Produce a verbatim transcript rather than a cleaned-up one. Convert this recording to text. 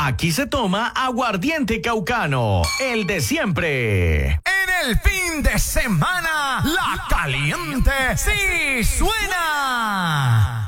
Aquí se toma aguardiente caucano, el de siempre. En el fin de semana, la caliente sí suena.